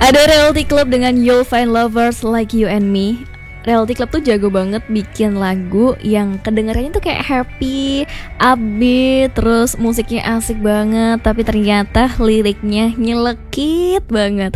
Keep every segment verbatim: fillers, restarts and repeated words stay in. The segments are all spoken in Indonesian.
Ada Reality Club dengan You'll Find Lovers Like You and Me. Reality Club tuh jago banget bikin lagu yang kedengarannya tuh kayak happy, upbeat, terus musiknya asik banget, tapi ternyata liriknya nyelekit banget.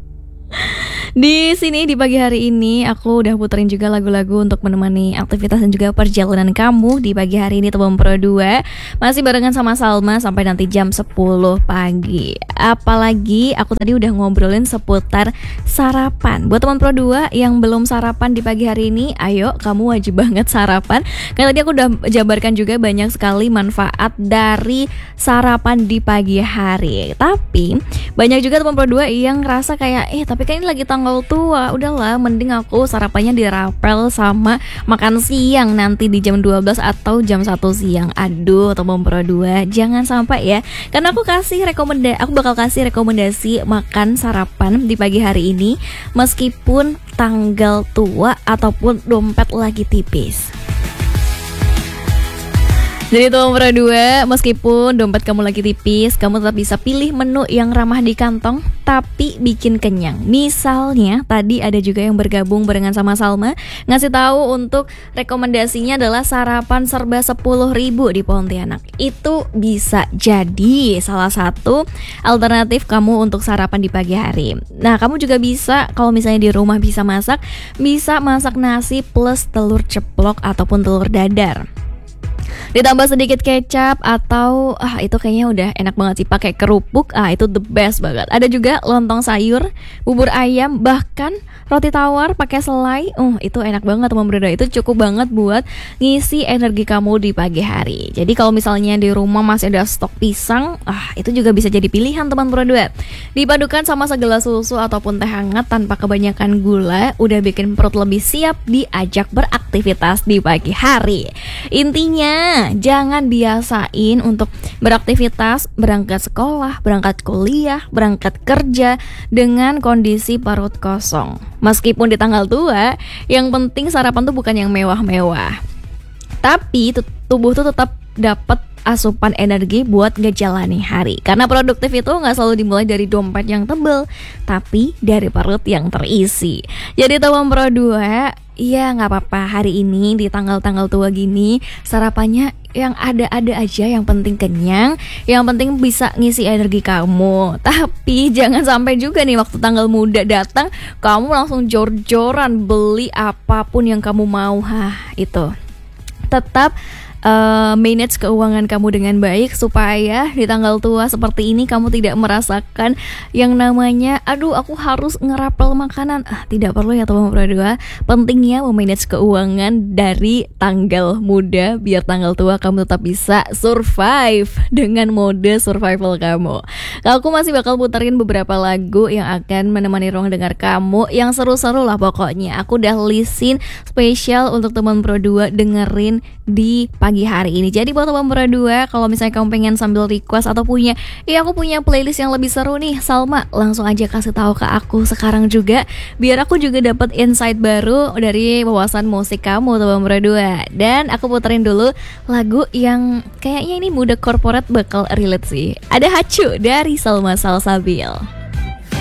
Di sini di pagi hari ini aku udah puterin juga lagu-lagu untuk menemani aktivitas dan juga perjalanan kamu di pagi hari ini. Teman Pro dua masih barengan sama Salma sampai nanti jam sepuluh pagi. Apalagi aku tadi udah ngobrolin seputar sarapan. Buat teman Pro dua yang belum sarapan di pagi hari ini, ayo kamu wajib banget sarapan. Karena tadi aku udah jabarkan juga banyak sekali manfaat dari sarapan di pagi hari. Tapi banyak juga teman Pro dua yang ngerasa kayak eh tapi kan ini lagi tanggal tua, udahlah mending aku sarapannya dirapel sama makan siang nanti di jam dua belas atau jam satu siang. Aduh teman Pro dua, jangan sampai ya. Karena aku kasih rekomendasi, aku bakal kasih rekomendasi makan sarapan di pagi hari ini meskipun tanggal tua ataupun dompet lagi tipis. Jadi teman Pro dua, meskipun dompet kamu lagi tipis, kamu tetap bisa pilih menu yang ramah di kantong tapi bikin kenyang. Misalnya tadi ada juga yang bergabung barengan sama Salma ngasih tahu untuk rekomendasinya adalah sarapan serba sepuluh ribu di Pontianak. Itu bisa jadi salah satu alternatif kamu untuk sarapan di pagi hari. Nah, kamu juga bisa kalau misalnya di rumah bisa masak, bisa masak nasi plus telur ceplok ataupun telur dadar. Ditambah sedikit kecap atau ah itu kayaknya udah enak banget sih pakai kerupuk. Ah itu the best banget. Ada juga lontong sayur, bubur ayam, bahkan roti tawar pakai selai. Uh itu enak banget teman Bro dua. Itu cukup banget buat ngisi energi kamu di pagi hari. Jadi kalau misalnya di rumah masih ada stok pisang, ah itu juga bisa jadi pilihan teman Bro dua. Dipadukan sama segelas susu ataupun teh hangat tanpa kebanyakan gula, udah bikin perut lebih siap diajak beraktivitas di pagi hari. Intinya jangan biasain untuk beraktivitas, berangkat sekolah, berangkat kuliah, berangkat kerja dengan kondisi perut kosong. Meskipun di tanggal tua, yang penting sarapan tuh bukan yang mewah-mewah, tapi tubuh tuh tetap dapat asupan energi buat ngejalani hari. Karena produktif itu gak selalu dimulai dari dompet yang tebel, tapi dari perut yang terisi. Jadi teman Pro dua, iya gak apa-apa hari ini di tanggal-tanggal tua gini sarapannya yang ada-ada aja, yang penting kenyang, yang penting bisa ngisi energi kamu. Tapi jangan sampai juga nih waktu tanggal muda datang kamu langsung jor-joran beli apapun yang kamu mau. Hah, itu tetap Uh, manage keuangan kamu dengan baik supaya di tanggal tua seperti ini kamu tidak merasakan yang namanya aduh aku harus ngerapel makanan. Ah, tidak perlu ya teman Pro dua. Pentingnya memanage keuangan dari tanggal muda biar tanggal tua kamu tetap bisa survive dengan mode survival kamu. Aku masih bakal puterin beberapa lagu yang akan menemani ruang dengar kamu yang seru-seru lah pokoknya. Aku udah listin spesial untuk teman Pro dua dengerin di pagi hari ini. Jadi buat teman Pro dua, kalau misalnya kamu pengen sambil request atau punya, iya aku punya playlist yang lebih seru nih, Salma, langsung aja kasih tahu ke aku sekarang juga, biar aku juga dapat insight baru dari wawasan musik kamu teman Pro dua. Dan aku puterin dulu lagu yang kayaknya ini muda corporate bakal relate sih. Ada Hacu dari Salma Salsabil.